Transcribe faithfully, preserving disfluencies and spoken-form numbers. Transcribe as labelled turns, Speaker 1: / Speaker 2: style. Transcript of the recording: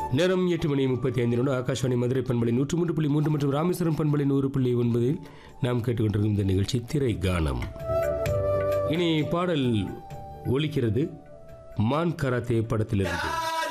Speaker 1: நேரம் எட்டு மணி முப்பத்தி ஐந்து நிமிடம். ஆகாஷவாணி மதுரை பண்பலை நூற்று மூன்று புள்ளி மூன்று மற்றும் ராமேஸ்வரம் பண்பலை நூறு புள்ளி ஒன்பதில் நாம் கேட்டுக்கொண்டிருக்கும் இந்த நிகழ்ச்சி திரை கானம். இனி பாடல் ஒலிக்கிறது மான் கராத்தே படத்திலிருந்து.